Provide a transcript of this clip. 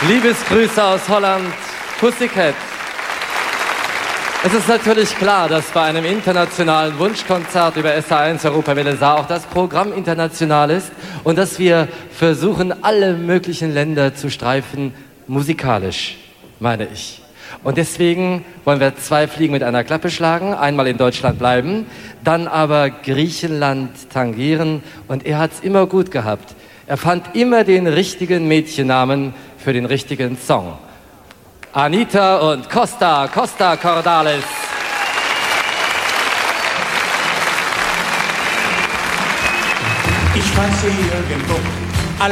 Liebesgrüße aus Holland, Pussycat. Es ist natürlich klar, dass bei einem internationalen Wunschkonzert über SA1 Europawelle Saar auch das Programm international ist und dass wir versuchen, alle möglichen Länder zu streifen, musikalisch, meine ich. Und deswegen wollen wir 2 Fliegen mit einer Klappe schlagen, einmal in Deutschland bleiben, dann aber Griechenland tangieren und er hat's immer gut gehabt. Er fand immer den richtigen Mädchennamen für den richtigen Song. Anita und Costa Cordalis. Ich weiß sie irgendwo